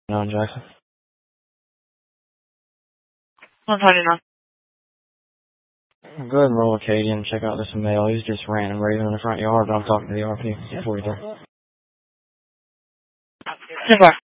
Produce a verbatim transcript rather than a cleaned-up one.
on Jackson. one twenty-nine. Go ahead and roll a Katie and check out this male. He's just ranting and raving in the front yard, but I'm talking to the R P before you do. ten four.